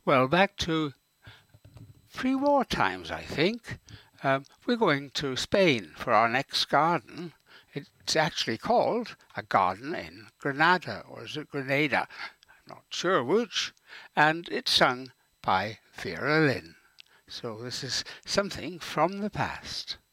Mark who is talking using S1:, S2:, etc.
S1: Well, back to pre-war times, I think. We're going to Spain for our next garden. It's actually called a garden in Granada, or is it Grenada? I'm not sure which. And it's sung by Vera Lynn. So this is something from the past.